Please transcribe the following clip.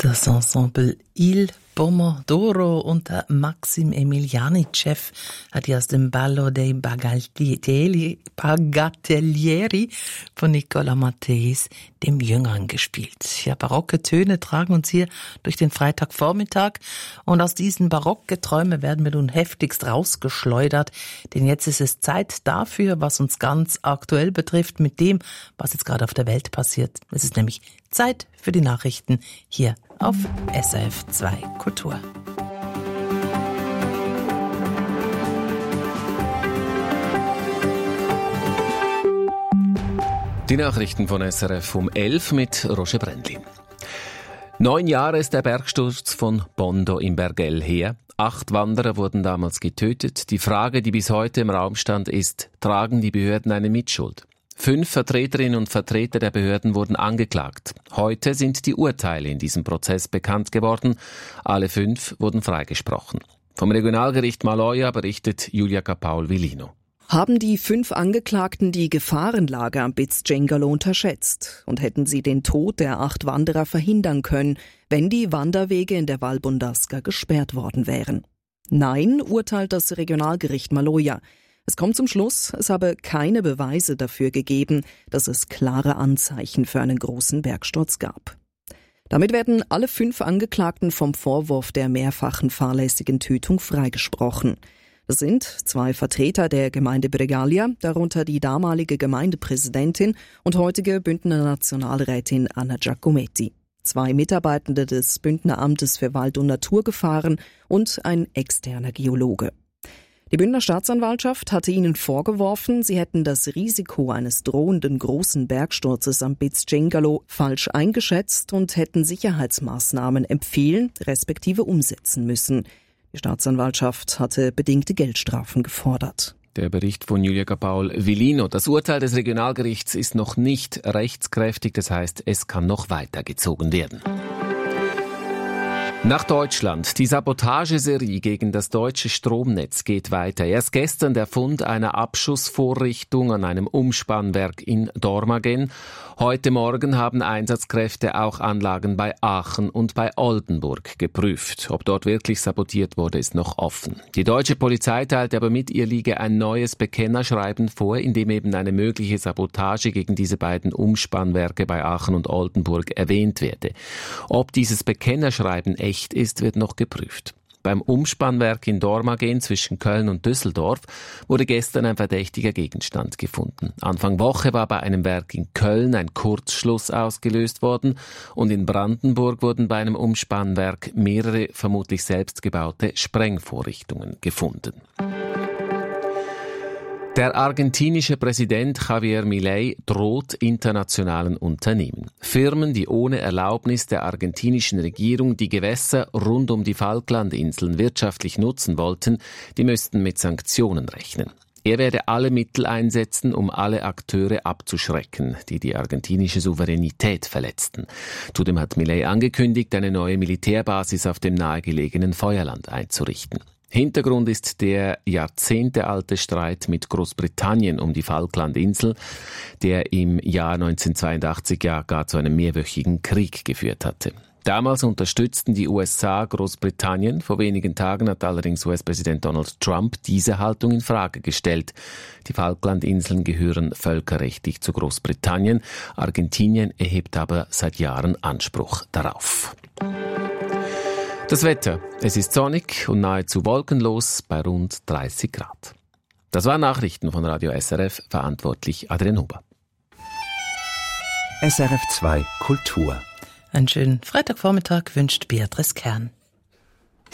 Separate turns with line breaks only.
Das Ensemble Il Pomodoro unter Maxim Emilianicev hat ja aus dem Ballo dei Bagatelieri von Nicola Matteis, dem Jüngern, gespielt. Ja, barocke Töne tragen uns hier durch den Freitagvormittag und aus diesen Barockgeträume werden wir nun heftigst rausgeschleudert, denn jetzt ist es Zeit dafür, was uns ganz aktuell betrifft, mit dem, was jetzt gerade auf der Welt passiert. Es ist nämlich Zeit für die Nachrichten hier auf SRF 2 Kultur.
Die Nachrichten von SRF um 11 mit Roger Brändli. 9 Jahre ist der Bergsturz von Bondo im Bergell her. 8 Wanderer wurden damals getötet. Die Frage, die bis heute im Raum stand, ist, tragen die Behörden eine Mitschuld? 5 Vertreterinnen und Vertreter der Behörden wurden angeklagt. Heute sind die Urteile in diesem Prozess bekannt geworden. Alle 5 wurden freigesprochen. Vom Regionalgericht Maloja berichtet Julia Capaul-Vilino.
Haben die 5 Angeklagten die Gefahrenlage am Bitz Cengalo unterschätzt und hätten sie den Tod der 8 Wanderer verhindern können, wenn die Wanderwege in der Val Bondasca gesperrt worden wären? Nein, urteilt das Regionalgericht Maloja. Es kommt zum Schluss, es habe keine Beweise dafür gegeben, dass es klare Anzeichen für einen großen Bergsturz gab. Damit werden alle 5 Angeklagten vom Vorwurf der mehrfachen fahrlässigen Tötung freigesprochen. Das sind 2 Vertreter der Gemeinde Bregaglia, darunter die damalige Gemeindepräsidentin und heutige Bündner Nationalrätin Anna Giacometti, 2 Mitarbeitende des Bündner Amtes für Wald- und Naturgefahren und ein externer Geologe. Die Bündner Staatsanwaltschaft hatte ihnen vorgeworfen, sie hätten das Risiko eines drohenden großen Bergsturzes am Bitz Cengalo falsch eingeschätzt und hätten Sicherheitsmaßnahmen empfehlen, respektive umsetzen müssen. Die Staatsanwaltschaft hatte bedingte Geldstrafen gefordert.
Der Bericht von Julia Capaul-Vilino. Das Urteil des Regionalgerichts ist noch nicht rechtskräftig, das heißt, es kann noch weitergezogen werden. Nach Deutschland. Die Sabotageserie gegen das deutsche Stromnetz geht weiter. Erst gestern der Fund einer Abschussvorrichtung an einem Umspannwerk in Dormagen. Heute Morgen haben Einsatzkräfte auch Anlagen bei Aachen und bei Oldenburg geprüft. Ob dort wirklich sabotiert wurde, ist noch offen. Die deutsche Polizei teilte aber mit, ihr liege ein neues Bekennerschreiben vor, in dem eben eine mögliche Sabotage gegen diese beiden Umspannwerke bei Aachen und Oldenburg erwähnt werde. Ob dieses Bekennerschreiben echt ist, wird noch geprüft. Beim Umspannwerk in Dormagen zwischen Köln und Düsseldorf wurde gestern ein verdächtiger Gegenstand gefunden. Anfang Woche war bei einem Werk in Köln ein Kurzschluss ausgelöst worden und in Brandenburg wurden bei einem Umspannwerk mehrere vermutlich selbstgebaute Sprengvorrichtungen gefunden. Der argentinische Präsident Javier Milei droht internationalen Unternehmen. Firmen, die ohne Erlaubnis der argentinischen Regierung die Gewässer rund um die Falklandinseln wirtschaftlich nutzen wollten, die müssten mit Sanktionen rechnen. Er werde alle Mittel einsetzen, um alle Akteure abzuschrecken, die die argentinische Souveränität verletzten. Zudem hat Milei angekündigt, eine neue Militärbasis auf dem nahegelegenen Feuerland einzurichten. Hintergrund ist der jahrzehntealte Streit mit Großbritannien um die Falklandinsel, der im Jahr 1982 ja gar zu einem mehrwöchigen Krieg geführt hatte. Damals unterstützten die USA Großbritannien. Vor wenigen Tagen hat allerdings US-Präsident Donald Trump diese Haltung in Frage gestellt. Die Falklandinseln gehören völkerrechtlich zu Großbritannien. Argentinien erhebt aber seit Jahren Anspruch darauf. Das Wetter. Es ist sonnig und nahezu wolkenlos bei rund 30 Grad. Das waren Nachrichten von Radio SRF, verantwortlich Adrian Huber.
SRF 2 Kultur.
Einen schönen Freitagvormittag wünscht Beatrice Kern.